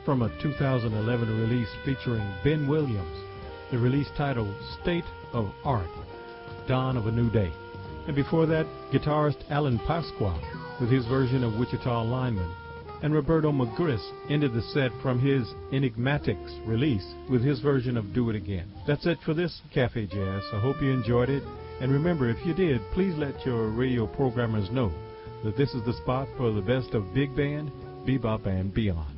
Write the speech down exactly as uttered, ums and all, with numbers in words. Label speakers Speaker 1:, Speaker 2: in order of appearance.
Speaker 1: from a two thousand eleven release featuring Ben Williams, the release titled State of Art, Dawn of a New Day. And before that, guitarist Alan Pasqua with his version of Wichita Lineman. And Roberto Magris ended the set from his Enigmatics release with his version of Do It Again. That's it for this Cafe Jazz. I hope you enjoyed it. And remember, if you did, please let your radio programmers know that this is the spot for the best of big band, bebop, and beyond.